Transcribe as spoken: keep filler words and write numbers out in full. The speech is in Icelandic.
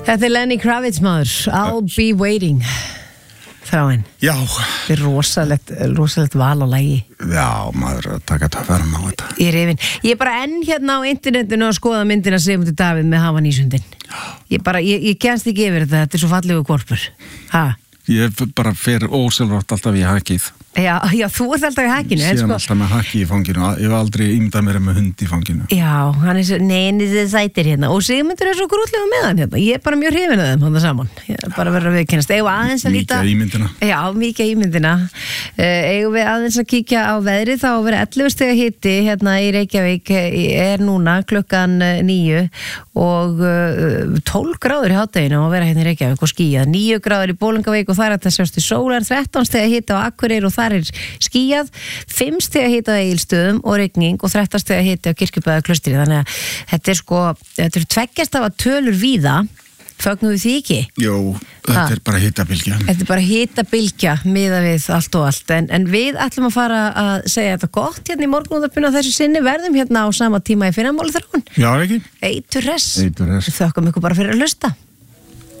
Þetta er Lenny Kravitz maður, I'll be waiting. Þráinn. Já. Þetta er rosalegt, rosalegt val á lagi. Já, maður er að taka töfverðum á þetta. Ég er yfin. Ég er bara enn hérna á internetinu að skoða myndina Sigmundur Davíð með Hafa nýsundin. Ég bara, ég, ég kemst ekki yfir þetta, þetta er svo fallegu korpur. Ha? Ég bara fer ósjálfrátt alltaf í hakið. Já, já, þú ert alltaf í hakinu. Síðan sko... alltaf með haki í fanginu. Ég hef aldrei ímyndað mér með hund í fanginu. Já, hann er svo, neini þið sætir hérna. Og Sigmundur er svo grútlega með hann hérna. Ég er bara mjög hrifin af þeim hann saman. Ég er bara verið að viðkennast. Eigum við aðeins að líta... Mikið ímyndina. Já, mikið ímyndina. Uh, eigum við aðeins að kíkja á veðrið. Þá að vera ellefu stiga hiti hérna í Reykjavík er núna klukkan níu og uh, tólf gráður í hádeginu að vera hérna í Reykjavík og skýjað. níu gráður í Bolungarvík og þar er þetta sjást í sólar, þrettán stiga hiti á Akureyri og þar er skýjað, fimm stiga hiti á Egilsstöðum og rigning og þrettán stiga hiti á Kirkjubæðarklaustri. Þannig að þetta er sko, þetta er tveggjast af að tölur víða. Fögnum við því ekki? Jú, þetta ha. er bara hitabylgja. Þetta er bara hitabylgja miðað við allt og allt. En, en við ætlum að fara að segja þetta gott hérna í morgunútvarpinu á þessu sinni. Verðum hérna á sama tíma í fyrramálið Þráinn. Já, ekki? Eitur hress. Eitur hress. Þökkum ykkur bara fyrir að hlusta.